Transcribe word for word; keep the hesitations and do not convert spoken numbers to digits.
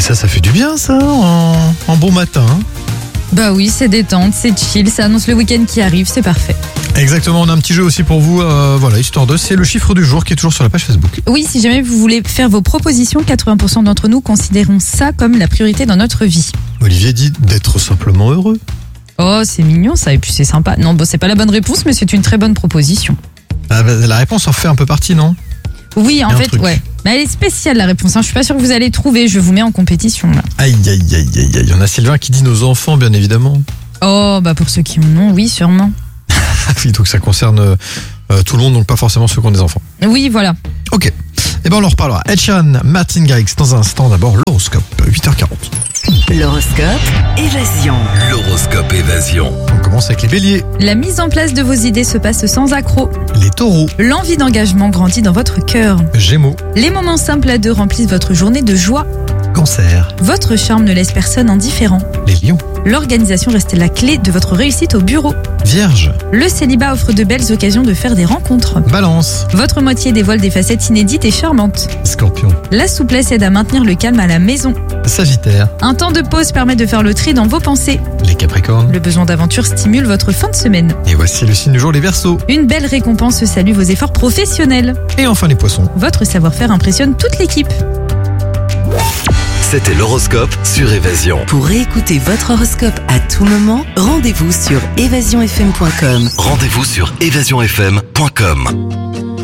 ça, ça fait du bien ça, en, en bon matin. Bah oui, c'est détente, c'est chill, ça annonce le week-end qui arrive, c'est parfait. Exactement, on a un petit jeu aussi pour vous, euh, voilà, histoire de, c'est le chiffre du jour qui est toujours sur la page Facebook. Oui, si jamais vous voulez faire vos propositions, quatre-vingts pour cent d'entre nous considérons ça comme la priorité dans notre vie. Olivier dit d'être simplement heureux. Oh, c'est mignon ça, et puis c'est sympa. Non, bon, c'est pas la bonne réponse, mais c'est une très bonne proposition. Ah, bah, la réponse en fait un peu partie, non ? Oui, en Il y a un fait, truc. ouais. Bah, elle est spéciale la réponse, hein. Je suis pas sûre que vous allez trouver, je vous mets en compétition là. Aïe, aïe, aïe, aïe, aïe. Il y en a Sylvain qui dit nos enfants, bien évidemment. Oh, bah pour ceux qui en ont, oui, sûrement. Ah oui, donc ça concerne euh, tout le monde, donc pas forcément ceux qui ont des enfants. Oui, voilà. Ok. Eh ben on en reparlera. Ed Sheeran, Martin Garrix dans un instant. D'abord l'horoscope, huit heures quarante. L'horoscope Évasion. L'horoscope Évasion. On commence avec les béliers, La mise en place de vos idées se passe sans accroc. les taureaux, L'envie d'engagement grandit dans votre cœur. gémeaux, Les moments simples à deux remplissent votre journée de joie. cancer, Votre charme ne laisse personne indifférent. les lions, L'organisation reste la clé de votre réussite au bureau. vierge, Le célibat offre de belles occasions de faire des rencontres. balance, Votre moitié dévoile des facettes inédites et charmantes. scorpion, La souplesse aide à maintenir le calme à la maison. sagittaire, Un temps de pause permet de faire le tri dans vos pensées. les capricornes. Le besoin d'aventure stimule votre fin de semaine. Et voici le signe du jour, les verseaux. Une belle récompense salue vos efforts professionnels. Et enfin les poissons. Votre savoir-faire impressionne toute l'équipe. C'était l'horoscope sur Évasion. Pour réécouter votre horoscope à tout moment, rendez-vous sur évasion f m point com. Rendez-vous sur évasion f m point com.